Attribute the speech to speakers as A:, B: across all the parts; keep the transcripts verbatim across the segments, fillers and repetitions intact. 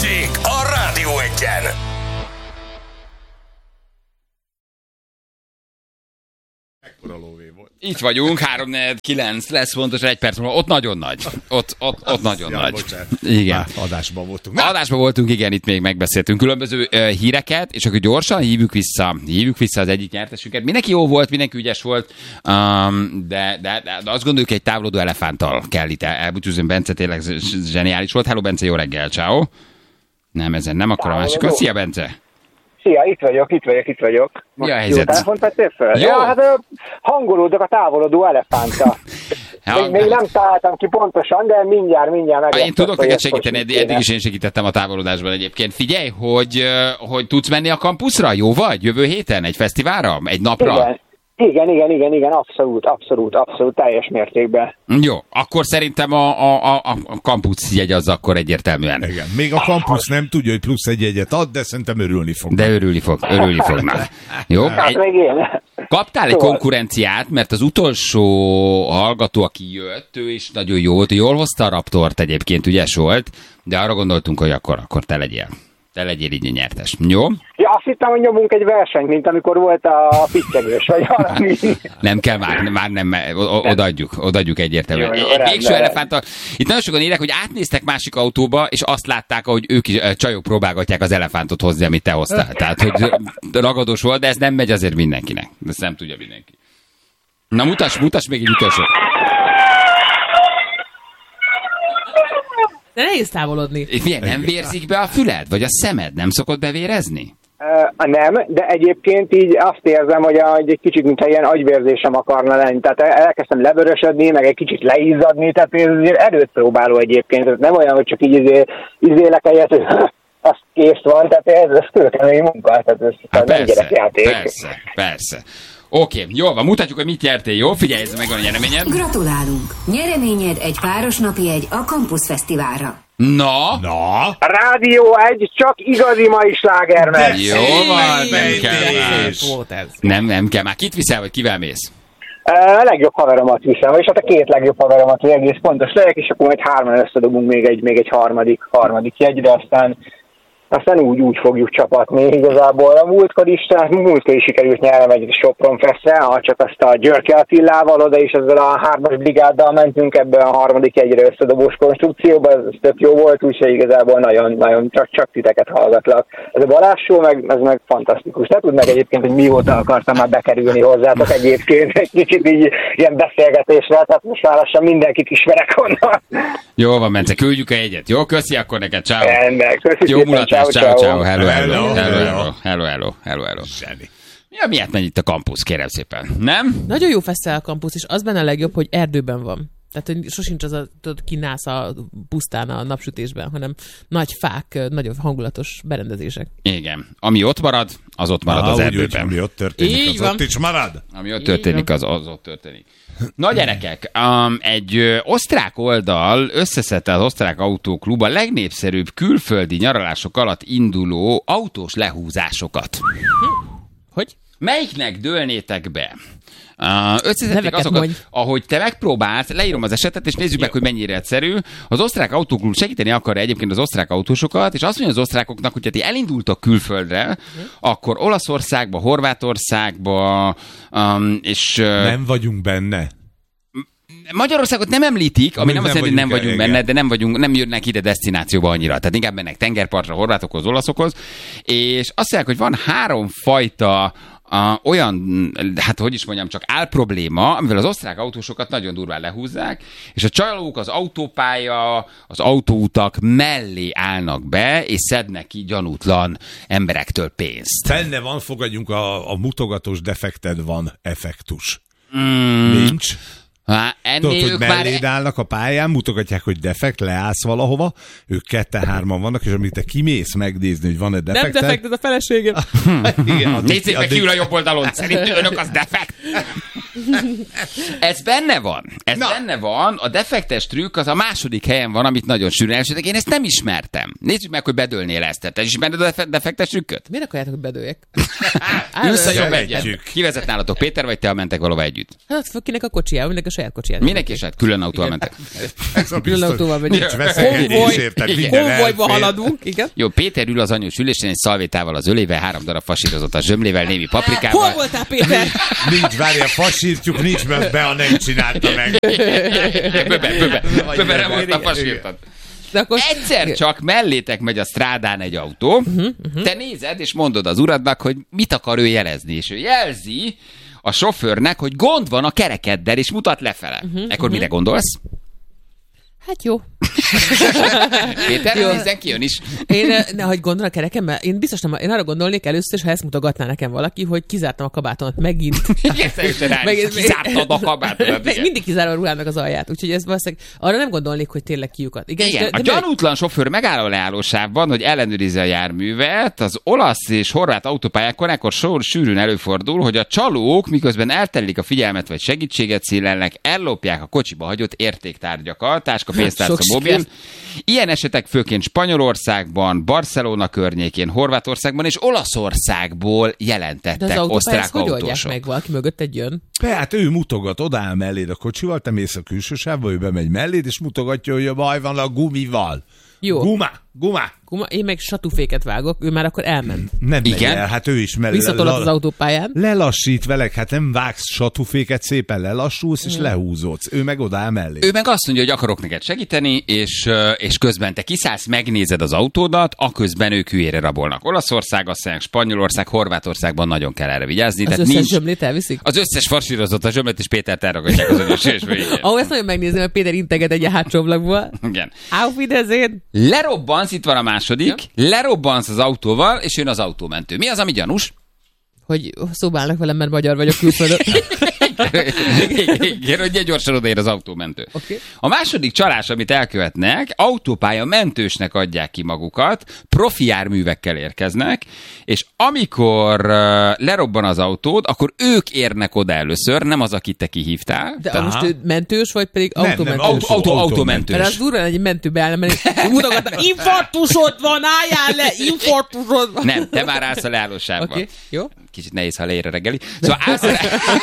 A: Balázsék a Rádió Egyen.
B: Itt vagyunk, három negyven kilenc lesz, pontosan egy perc múlva. Ott nagyon nagy. Ott, ott, ott nagyon ja, nagy.
C: Bocsánat.
B: Igen.
C: Már adásban voltunk.
B: Na. Adásban voltunk, igen, itt még megbeszéltünk különböző uh, híreket, és akkor gyorsan hívjuk vissza, hívjuk vissza az egyik nyertesünket. Mindenki jó volt, mindenki ügyes volt, um, de, de, de azt gondoljuk, egy távolodó elefánttal kell itt elbúcsúzni. Bence tényleg zseniális volt. Hello, Bence, jó reggel, ciao. Nem, ezen nem, akkor a másikon. Szia, Bence.
D: Szia, itt vagyok, itt vagyok, itt vagyok.
B: Mi a helyzet?
D: Jó telefont vettél fel?
B: Jó.
D: Ja, hát hangolódok a távolodó elefánta. Még, még nem találtam ki pontosan, de mindjárt, mindjárt meg.
B: Én tudok neked segíteni, eddig, eddig is én segítettem a távolodásban egyébként. Figyelj, hogy, hogy tudsz menni a kampuszra? Jó vagy? Jövő héten? Egy fesztiválra? Egy napra?
D: Igen. Igen, igen, igen, igen, abszolút, abszolút, abszolút, teljes mértékben.
B: Jó, akkor szerintem a, a, a, a kampusz jegy az akkor egyértelműen.
C: Igen, még a kampusz nem tudja, hogy plusz egy jegyet ad, de szerintem örülni fog.
B: De örülni fog, örülni fognak. Jó?
D: Hát
B: egy,
D: meg én.
B: kaptál egy konkurenciát, mert az utolsó hallgató, aki jött, ő is nagyon jó volt, jól hozta a Raptort egyébként, ügyes volt, de arra gondoltunk, hogy akkor, akkor te legyél. Te legyél így a nyertes. Jó?
D: Ja, azt hittem, hogy nyomunk egy versenyt, mint amikor volt a pittyegős, vagy valami.
B: Nem kell már, már nem, odaadjuk, odaadjuk egyértelműen.
D: Jó, jó,
B: egy
D: rendben.
B: végső elefánttal. Itt nagyon sokan írják, hogy átnéztek másik autóba, és azt látták, hogy ők is csajok próbálgatják az elefántot hozni, amit te hoztál. Tehát, hogy ragadós volt, de ez nem megy azért mindenkinek. Ezt nem tudja mindenki. Na, mutass, mutass még egy utolsó.
E: De nehéz távolodni.
B: Milyen, nem vérzik be a füled? Vagy a szemed? Nem szokott bevérezni?
D: Uh, nem, de egyébként így azt érzem, hogy, a, hogy egy kicsit, mintha ilyen agyvérzésem akarna lenni. Tehát elkezdtem levörösödni, meg egy kicsit leizzadni, tehát ez azért erőt próbáló egyébként. Tehát nem olyan, hogy csak így izé, izélek egyet, hogy az kész van, tehát ez, ez kőkemény munka, tehát ez
B: hát
D: nem gyerekjáték.
B: Persze, persze. Oké, okay, jól van, mutatjuk, hogy mit nyertél, jó? Figyelj, ez megvan a nyereményed.
F: Gratulálunk! Nyereményed egy páros napi jegy a Campus Fesztiválra.
B: Na?
C: Na?
D: Rádió egy, csak igazi mai slágermez.
B: Jó van, nem kell más.
E: Volt ez.
B: Nem, nem kell már. Kit viszel, vagy kivel mész?
D: A legjobb haveromat viszem, és hát a két legjobb haveromat, hogy egész pontos legyek, és akkor majd hárman összedobunk még egy, még egy harmadik, harmadik jegyre, aztán Aztán úgy, úgy fogjuk csapatni igazából. A múltkor is, múltkor is sikerült nyernem egy Sopron Festre, csak azt a Györke Attilával oda is ezzel a hármas brigáddal mentünk ebben a harmadik egyre összedobós konstrukcióba, ez tök jó volt, úgyhogy igazából nagyon, nagyon csak, csak titeket hallgatlak. Ez a Balázs show, meg, ez meg fantasztikus. Te tudd meg egyébként, hogy mióta akartam már bekerülni hozzátok egyébként, egy kicsit így ilyen beszélgetésre, tehát most már lassan mindenkit ismerek onnan.
B: Jó van, Bence, küldjük a egyet. Jó, köszi akkor neked, ciao.
D: Rendben, köszi.
B: Jó mulatás, ciao, ciao, hello, hello,
C: Hello,
B: hello,
C: hello.
B: hello, hello, hello, hello, hello.
C: Zseni.
B: Ja, miért megy itt a kampusz, kérem szépen, nem?
E: Nagyon jó fesztivál kampusz, és az benne a legjobb, hogy erdőben van. Tehát, hogy sosincs az a, tudod, kinász a pusztán a napsütésben, hanem nagy fák, nagyon hangulatos berendezések.
B: Igen. Ami ott marad, az ott marad
C: Aha,
B: az
C: úgy,
B: erdőben.
C: Úgy, ami ott történik,
E: Így
C: az
E: van.
C: ott is marad.
B: Ami ott történik, az, az ott történik. Na gyerekek, um, egy ö, osztrák oldal összeszedte az osztrák autóklub a legnépszerűbb külföldi nyaralások alatt induló autós lehúzásokat.
E: Hogy?
B: Melyiknek dőlnétek be? Uh, összeszedték
E: Neveket
B: azokat,
E: mondj.
B: ahogy te megpróbálsz, leírom az esetet, és nézzük meg, hogy mennyire egyszerű. Az osztrák autóklub segíteni akarja egyébként az osztrák autósokat, és azt mondja az osztrákoknak, hogy ha ti elindultok külföldre, akkor Olaszországba, Horvátországba, um, és... Uh,
C: Nem vagyunk benne.
B: Magyarországot nem említik, ami
C: Mi
B: nem azt
C: nem
B: jelenti, hogy nem
C: vagyunk
B: vagyunk
C: el,
B: benne,
C: igen.
B: de nem vagyunk, nem jönnek ide desztinációba annyira. Tehát inkább mennek tengerpartra, horvátokhoz, olaszokhoz. És azt mondják, hogy van három fajta a, olyan, hát hogy is mondjam, csak álprobléma, amivel az osztrák autósokat nagyon durván lehúzzák, és a csalók az autópálya, az autóutak mellé állnak be, és szednek ki gyanútlan emberektől pénzt.
C: Benne van, fogadjunk, a, a mutogatós defekted van effektus.
B: Mm,
C: Nincs.
B: há, ennél
C: Tudod, hogy
B: ők már...
C: melléd állnak a pályán, mutogatják, hogy defekt, leállsz valahova, ők kette-hárman vannak, és amit te kimész megnézni, hogy van-e
E: Nem
C: defekted...
E: defekt, ez a feleségem.
C: Igen, addig-
B: Nézzék meg
C: addig-
B: kiül a jobb oldalon, szerint önök az defekt. Ez benne van. Ez
C: Na.
B: benne van. A defektes trükk az a második helyen van, amit nagyon sűrűn elsőtek. Én ezt nem ismertem. Nézzük meg, hogy bedőlnél ezt. Te is ismered a def- defektes trükköt?
E: Miért akarjátok, hogy bedőljek?
B: Ülsz a jobb
C: Szeretjük.
B: egyet. Ki vezet nálatok, Péter vagy te, a mentek valahova együtt?
E: Hát föl kinek a kocsijával, mindenki a saját kocsiját.
B: Mindenki is hát külön autóval
E: Igen.
B: mentek.
C: Ez a
E: Külön
C: biztos.
E: autóval megyünk.
C: Nincs veszekedés, érted?
B: Igen.
C: Minden
E: Konvojba
C: elfér.
E: haladunk, igen.
B: Jó, Péter ül az anyós ülésen egy szalvétával az ölével, három darab fasírozott a zsömlével, némi
E: Hol
B: paprikával.
E: voltál, Péter?
C: Nincs, várja, fasírtjuk, nincs be, be, ha nem csinálta meg.
B: Böbe, böbe, böbe, nem volt a fasírtad.
E: De akkor...
B: Egyszer csak mellétek megy a strádán egy autó, uh-huh, uh-huh. te nézed, és mondod az uradnak, hogy mit akar ő jelezni, és ő jelzi a sofőrnek, hogy gond van a kerekeddel, és mutat lefele. Uh-huh, Ekkor uh-huh. mire gondolsz?
E: Hát jó.
B: Péter,
E: Jó.
B: nézzen ki, jön is.
E: Én, eh, ne, hogy gondol a kerekemmel, én biztos nem, én arra gondolnék először, és ha ezt mutogatná nekem valaki, hogy kizártam a kabátomat megint.
B: Igen, szerintem rá is. Kizártad a kabátodat,
E: Meg
B: igen.
E: mindig kizárom a ruhámnak az alját, úgyhogy ez valószínűleg arra nem gondolnék, hogy tényleg kiukat. Igen,
B: Igen,
E: de,
B: a
E: de
B: gyanútlan sofőr megáll a leállósávban, hogy ellenőrizze a járművet. Az olasz és horvát autópályákon ekkor sor sűrűn előfordul, hogy a csalók, miközben eltelik a figyelmet vagy segítséget szélelnek, ellopják a kocsiba hagyott értéktárgyakat, táska, pénztárca,
E: Sok
B: mobil.
E: siker.
B: Ilyen esetek főként Spanyolországban, Barcelona környékén, Horvátországban és Olaszországból
E: de
B: jelentettek
E: az autópályát
B: osztrák
E: hogy oldják
B: autósok.
E: meg? Valaki mögötted jön?
C: Be, hát ő mutogat, odáll melléd a kocsival, te mész a külső sávba, ő bemegy melléd, és mutogatja, hogy a baj van a gumival.
E: Jó.
C: Guma, guma.
E: Kuma, én meg satúféket vágok, ő már akkor elment.
C: Nem megy
B: Igen?
C: el, hát ő is mellé.
E: Visszatolat az autópályán.
C: Lelassít velek, hát nem vágsz satúféket, szépen lelassulsz, és lehúzódsz. Ő meg odáll mellé.
B: Ő meg azt mondja, hogy akarok neked segíteni, és, ö, és közben te kiszállsz, megnézed az autódat, aközben ők hülyére rabolnak. Olaszország, azt mondják, Spanyolország, Horvátországban nagyon kell erre vigyázni.
E: Az
B: tehát
E: összes
B: nincs,
E: zsömlét elviszik?
B: az összes farsírozott a zsömlet, és Pétert elragadják az anyós sősvégén.
E: Ahol ezt nagyon megnézni, mert Péter integet egy hátsó ablakból.
B: Igen.
E: Auf Wiedersehen!
B: Lerobbansz, itt van a második, ja. Lerobbansz az autóval, és jön az autómentő. Mi az, ami gyanús?
E: Hogy szóba állnak velem, mert magyar vagyok külföldön.
B: Igen, hogy gyorsan odaér az autómentő.
E: Okay.
B: A második csalás, amit elkövetnek, autópálya mentősnek adják ki magukat, profi járművekkel érkeznek, és amikor uh, lerobban az autód, akkor ők érnek oda először, nem az, akit te kihívtál.
E: De
B: Te-
E: most ő mentős, vagy pedig
C: Nem, nem,
E: autómentős?
B: autó, autó,
C: Autómentős.
B: autómentős.
E: Mert az durva lenne, egy mentőbe állna, mert mutogatnak, infarktusod van, álljál le, infarktusod van.
B: Nem, te már állsz a leállósávban.
E: Oké, okay. Jó.
B: Kicsit nehéz, ha leér a reggeli. Szóval állsz a...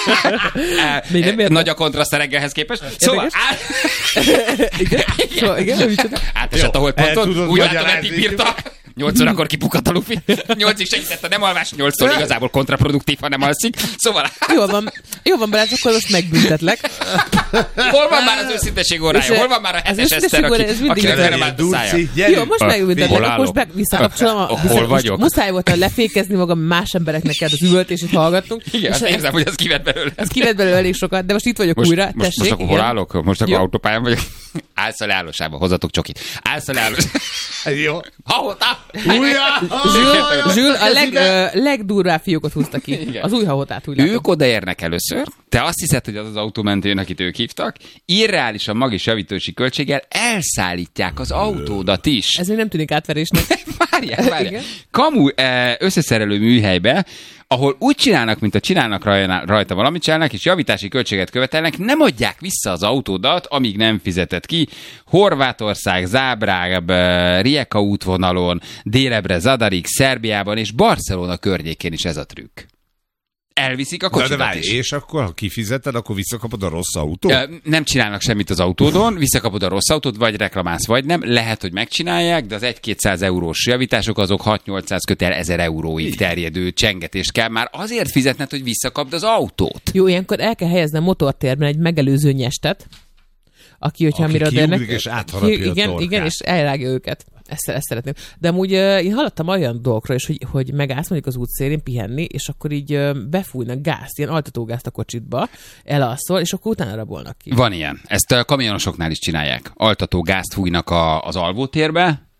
E: Még nem értem.
B: Nagy a kontraszt a reggelhez képest. Szóval áll...
E: Igen? Szóval, igen, micsoda?
B: Átesett a
C: el
B: holdponton,
C: tudod
B: úgy látom,
C: magyarázni.
B: eddig bírta. Nyolc órakor kipukat a lufi. Nyolcig segített a nem alvás, nyolctól igazából kontraproduktív, ha nem alszik. Szóval
E: Jó van, jó van, Balázs, akkor most megbüntetlek.
B: hol van már az őszinteség órája?
E: És,
B: Hol van már a
E: az
B: hetes
E: őszinteség
B: Eszter, aki,
E: órája, ez mindig
B: akinek
E: igaz.
B: nem állt a szája?
C: Durci, gyerünk.
E: Jó, most
B: Hol
E: megbüntetlek,
B: állok?
E: most be, visszakapcsolom. A,
B: Hol
E: vissza, most
B: vagyok?
E: muszáj volt lefékezni magam, más embereknek kellett az üvöltését hallgattunk.
B: Igen, azt
E: és
B: érzem, hogy az kivett belőle.
E: ez kivett belőle elég sokat, de most itt vagyok
B: Most,
E: újra.
B: most,
E: Tessék,
B: most akkor hol
E: igen.
B: állok? Most akkor
E: Jó.
B: autópályán vagyok. Állsz a leállósába, hozzatok csokit. Állsz a leállósába.
C: Jó.
B: Hahota!
E: Zsül, Zsül a leg, ö, legdurvább fiókot húzta ki.
B: Igen.
E: Az új hahotát, úgy látom.
B: Ők odaérnek először, te azt hiszed, hogy az az autómentőn, akit ők hívtak, irreálisan magis javítási költséggel elszállítják az autódat is.
E: Ez még nem tűnik átverésnek.
B: Várjál, várjál.
E: Igen.
B: Kamu eh, összeszerelő műhelybe, ahol úgy csinálnak, mint a csinálnak rajta, rajta valamit csinálnak, és javítási költséget követelnek, nem adják vissza az autódat, amíg nem fizetett ki. Horvátország, Zábráb, eh, Rijeka útvonalon, délebre Zadarig, Szerbiában és Barcelona környékén is ez a trükk. Elviszik a
C: Na, de
B: kocsidat
C: várj,
B: is.
C: és akkor, ha kifizeted, akkor visszakapod a rossz autót?
B: Ö, Nem csinálnak semmit az autódon, visszakapod a rossz autót, vagy reklamálsz, vagy nem. Lehet, hogy megcsinálják, de az egy-kétszáz eurós javítások azok hat-nyolcszáz kötel ezer euróig terjedő csengetést kell már azért fizetned, hogy visszakapd az autót.
E: Jó, ilyenkor el kell helyezni a motortérben egy megelőző nyestet, aki, hogyha
C: Aki
E: mire
C: kiugrik és átharapja a
E: igen,
C: torkát.
E: igen, és elrágja őket. Ezt, ezt szeretném. De amúgy uh, én hallottam olyan dolgokról is, hogy, hogy megállsz mondjuk az útszélén pihenni, és akkor így uh, befújnak gázt, ilyen altatógázt a kocsitba, elalszol, és akkor utána rabolnak ki.
B: Van ilyen. Ezt a kamionosoknál is csinálják. Altató gázt fújnak a, az alvótérbe,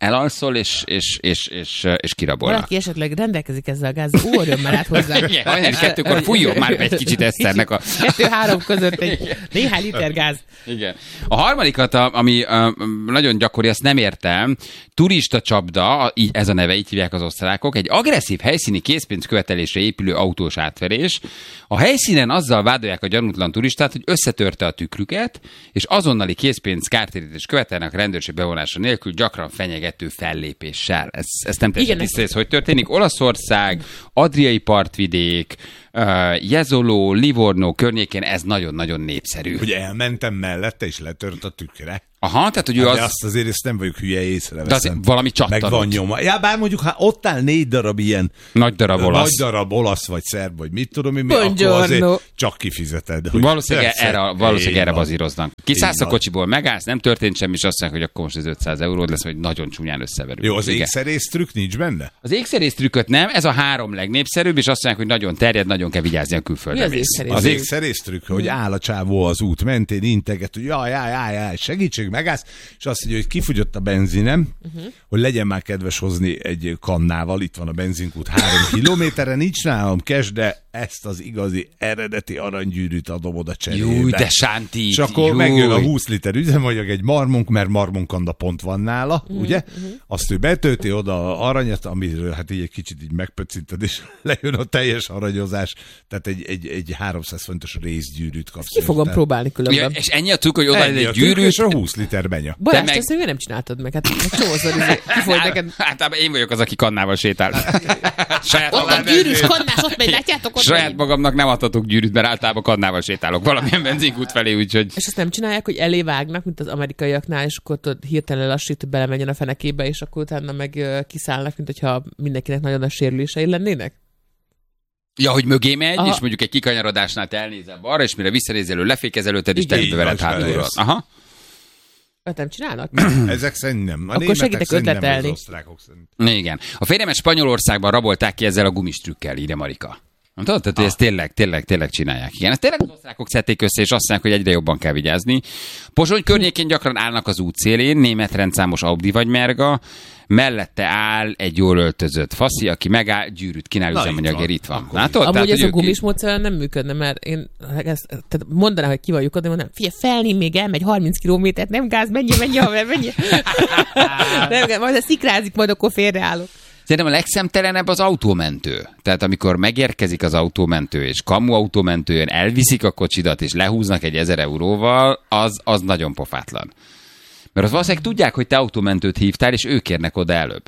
B: elalszol, és, és, és, és, és kirabolnak.
E: Valaki esetleg rendelkezik ezzel a gázzal, ó, örömmel át hozzá.
B: Igen, hajnali kettőkor fújjon már be egy kicsit Eszternek a...
E: Kettő-három között egy néhány liter gáz.
B: Igen. A harmadikat, ami uh, nagyon gyakori, azt nem értem, turista csapda, így ez a neve, így hívják az osztrákok, egy agresszív helyszíni készpénzkövetelésre épülő autós átverés. A helyszínen azzal vádolják a gyanútlan turistát, hogy összetörte a tükrüket, és azonnali készpénz kártérítés követelnek a rendőrség bevonása nélkül, gyakran fenyegető fellépéssel. Ez, ez nem teljesen tiszta, ez hogy történik. Olaszország, Adriai partvidék, uh, Jezoló, Livorno környékén ez nagyon-nagyon népszerű.
C: Hogy elmentem mellette, és letört a tükre.
B: Aha, tehát hogy ő
C: hát
B: az...
C: De azt azért ezt nem vagyok hülye, észreveszem.
B: De azért valami csattanott.
C: Meg van nyoma. Ja, bár mondjuk, ha ott áll négy darab ilyen
B: nagy darab olasz,
C: nagy darab olasz vagy szerb, vagy mit tudom én, mi, akkor azért csak kifizeted. Hogy
B: valószínűleg erre, valószínűleg erre
C: van.
B: bazíroznak. Kiszállsz a kocsiból, megállsz, nem történt semmi, és azt mondják, hogy akkor most ez ötszáz euród lesz, vagy nagyon csúnyán összeverül.
C: Jó, az ékszerész trükk nincs benne?
B: Az ékszerész trükköt nem, ez a három legnépszerűbb, és azt mondják, hogy nagyon terjed, nagyon kell vigyázni a külföldre.
E: Mi az ékszerész?
C: Az ékszerész trükk, hogy áll a csávó az út mentén, integet, hogy jaj, jaj, jaj, jaj, segítség, megállsz, és azt mondja, hogy kifogyott a benzinem, uh-huh. hogy legyen már kedves hozni egy kannával, itt van a benzinkút három kilométerre, nincs nálam cash, de ezt az igazi eredeti aranygyűrűt adom oda cserébe.
B: Júj, de sánti.
C: És akkor
B: Júj.
C: megjön a húsz liter üzemanyag, egy marmunk, mert marmunkanda pont van nála, uh-huh. ugye? Uh-huh. Azt ő betölti oda aranyat, amiről hát így egy kicsit így megpöccinted, és lejön a teljes aranyozás, tehát egy, egy, egy háromszáz fontos részgyűrűt kapsz.
E: Ki fogom
C: tehát...
E: próbálni különben.
B: Ja, és ennyi a trükk, hogy oda
C: ennyi
B: egy gyűrűt,
C: és a húsz liter benya.
E: Balázs,
B: meg...
E: te ezt miért nem csináltad meg? Hát csomószor kifolyt neked.
B: Általában én vagyok az, aki kannával sétál. Saját,
E: Ott a gyűrűs kannás, ott megy, látjátok ott.
B: Saját magamnak nem adhatok gyűrűt, mert általában kannával sétálok valamilyen benzinkút felé, úgyhogy...
E: És azt nem csinálják, hogy elé vágnak, mint az amerikaiaknál, és akkor ott hirtelen lassít, belemenjen a fenekébe, és akkor utána meg kiszállnak, mint hogyha mindenkinek nagyon nagy sérülései lennének?
B: Ja, hogy mögé megy,
E: aha.
B: és mondjuk egy kikanyarodásnál te elnézel balra, és mire visszanézel, lefékez előtted, és te veled hátulról. Aha.
E: Öt nem csinálnak?
C: Ezek szerint nem. A
E: akkor segítek ötletelni.
C: Az osztrákok szerint.
B: Igen. A férjemet Spanyolországban rabolták ki ezzel a gumistrükkel, írja Marika. Nem tudod? Tehát, hogy ezt tényleg, tényleg, tényleg csinálják. Igen, ezt tényleg az osztrákok szedték össze, és azt mondják, hogy egyre jobban kell vigyázni. Pozsony környékén gyakran állnak az útszélén, német rendszámos Audi vagy Merga, mellette áll egy jól öltözött faszi, aki megáll, gyűrűt kínál, üzemanyagért itt van. Látod?
E: Amúgy
B: tehát,
E: ez a
B: ők...
E: gumis módszer nem működne, mert én ezt, tehát mondaná, hogy ki vagyok, de mondanám, figyelj, felni még elmegy harminc kilométert, nem gáz, menj, menj, haver, menj. Nem, majd a szikrázik, majd akkor félreállok.
B: Szerintem a legszemtelenebb az autómentő. Tehát amikor megérkezik az autómentő, és kamu autómentő jön, elviszik a kocsidat, és lehúznak egy ezer euróval, az, az nagyon pofátlan. Mert az valószínűleg tudják, hogy te autómentőt hívtál, és ők érnek oda előbb.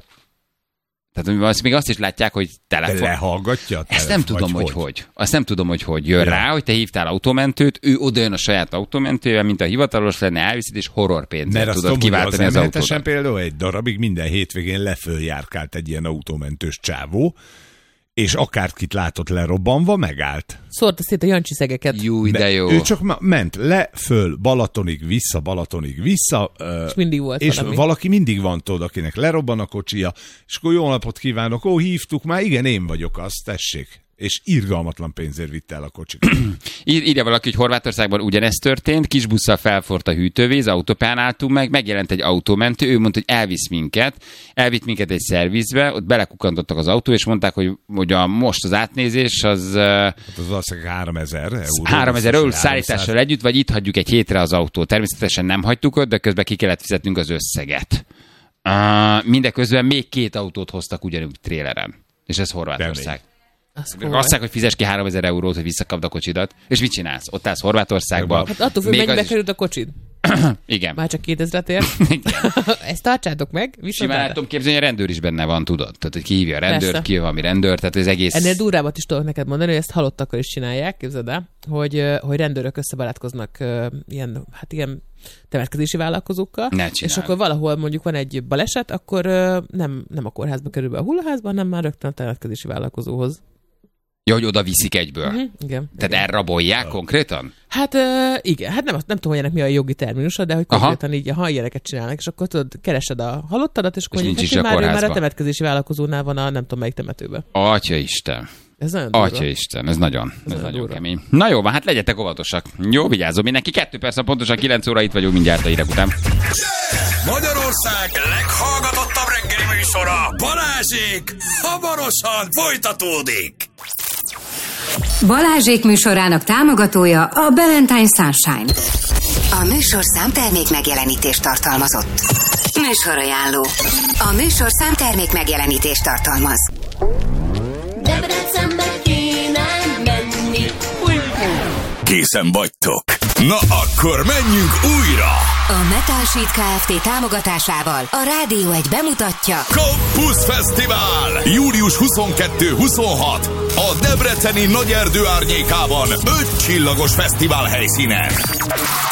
B: Tehát azt, még azt is látják, hogy telefon...
C: De lehallgatja a telefon,
B: Ezt nem tudom, hogy, hogy hogy. Azt nem tudom, hogy hogy. Jön ja. rá, hogy te hívtál autómentőt, ő oda jön a saját autómentővel, mint a hivatalos lenne, elviszed, és horrorpénzzel tudod kiváltani az, az autódat. Mert
C: például egy darabig minden hétvégén leföljárkált egy ilyen autómentős csávó, és akárkit látott lerobbanva, megállt.
E: Szórta szét a Jancsi szegeket.
B: Jú, de jó.
C: Ő csak ment le, föl, Balatonig, vissza, Balatonig, vissza.
E: És mindig volt
C: És
E: valami.
C: valaki mindig van, tudod, akinek lerobban a kocsia, és akkor jó napot kívánok, ó, hívtuk már, igen, én vagyok az, tessék. És irgalmatlan pénzért vitte el a kocsit.
B: Ír, írja valaki, hogy Horvátországban ugyanezt történt, kis busszal felforrt a hűtővíz, autópályán álltunk meg, megjelent egy autómentő, ő mondta, hogy elvisz minket, elvitt minket egy szervizbe, ott belekukantottak az autó, és mondták, hogy, hogy a, most az átnézés az...
C: Hát az valószínűleg háromezer euró.
B: háromezer euró szállítással együtt, vagy itt hagyjuk egy hétre az autót. Természetesen nem hagytuk ott, de közben ki kellett fizetnünk az összeget. Uh, mindeközben még két autót hoztak ugyanúgy tréleren. És ez Horvátország. Azt mondják, hogy fizes ki háromezer eurót, hogy visszakapd a kocsidat. És mit csinálsz? Ott állsz Horvátországban.
E: Hát attól függ, mennyibe került a kocsid.
B: Igen.
E: Már csak kétezret ér. Ezt tartsátok meg.
B: Simán el tudom képzelni, hogy a rendőr is benne van, tudod? Tehát, hogy kihívja a rendőr, ki valami rendőr, tehát az egész...
E: Ennél durvábbat is tudok neked mondani, hogy ezt halottakkal is csinálják, képzeld el, hogy, hogy rendőrök összebarátkoznak ilyen, hát ilyen temetkezési vállalkozókkal, és akkor valahol mondjuk van egy baleset, akkor nem, nem a kórházba kerül be a hullaházba, hanem már rögtön a temetkezési vállalkozóhoz.
B: Ja, hogy oda viszik egyből.
E: Uh-huh, igen.
B: Tehát
E: igen.
B: elrabolják konkrétan?
E: Hát uh, igen, hát nem, nem tudom, hogy ennek mi a jogi terminusa, de hogy konkrétan Aha. így, ha ilyeneket csinálnak, és akkor tudod, keresed a halottadat, és akkor
B: és
E: mondjuk,
B: hát,
E: már, már a temetkezési vállalkozónál van a nem tudom melyik temetőben.
B: Atya Isten.
E: Ez nagyon durva.
B: Atya Isten, ez nagyon, ez, ez nagyon, nagyon kemény. Na jó, van, hát legyetek óvatosak. Jó, vigyázzon mindenki. Kettő perc, pontosan kilenc óra, itt vagyunk mindjárt a hírek után.
A: Yeah! Magyarország leghallgatottabb reggeli műsora, Balázsék, hamarosan folytatódik.
F: Balázsék műsorának támogatója a Ballantyne Sunshine. A műsorszám termék megjelenítést tartalmazott. Műsorajánló. A műsorszám termék megjelenítést tartalmaz.
G: Debrecenbe kéne menni.
A: Készen vagytok? Na akkor menjünk újra!
F: A Metal Sheet Kft. Támogatásával a Rádió egy bemutatja
A: Campus Fesztivál! július huszonkettő-huszonhat a debreceni Nagyerdő árnyékában öt csillagos fesztivál helyszínen.